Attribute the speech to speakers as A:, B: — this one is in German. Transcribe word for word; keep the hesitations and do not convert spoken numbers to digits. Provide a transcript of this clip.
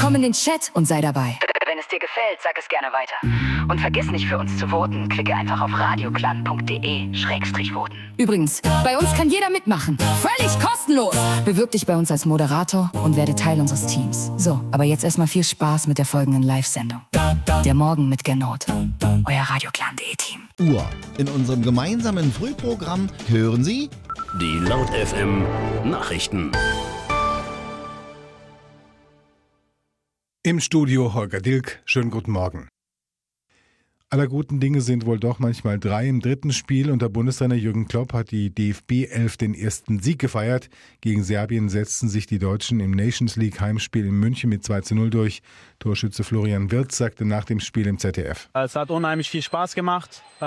A: Komm in den Chat und sei dabei.
B: Wenn es dir gefällt, sag es gerne weiter. Und vergiss nicht, für uns zu voten. Klicke einfach auf radioklan punkt de schrägstrich voten.
A: Übrigens, bei uns kann jeder mitmachen. Völlig kostenlos. Bewirb dich bei uns als Moderator und werde Teil unseres Teams. So, aber jetzt erstmal viel Spaß mit der folgenden Live-Sendung. Der Morgen mit Gernot. Euer radioklan punkt de Team.
C: Uhr. In unserem gemeinsamen Frühprogramm hören Sie
D: die Laut F M Nachrichten.
E: Im Studio Holger Dilk, schönen guten Morgen. Aller guten Dinge sind wohl doch manchmal drei. Im dritten Spiel unter Bundestrainer Jürgen Klopp hat die D F B elf den ersten Sieg gefeiert. Gegen Serbien setzten sich die Deutschen im Nations League Heimspiel in München mit zwei zu null durch. Torschütze Florian Wirtz sagte nach dem Spiel im Z D F:
F: Es hat unheimlich viel Spaß gemacht.